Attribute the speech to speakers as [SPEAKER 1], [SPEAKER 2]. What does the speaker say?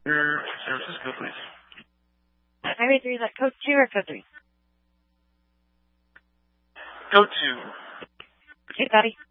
[SPEAKER 1] Your services, go please.
[SPEAKER 2] Highway 3, is that code 2 or code 3?
[SPEAKER 1] Code 2.
[SPEAKER 2] Okay, Patty.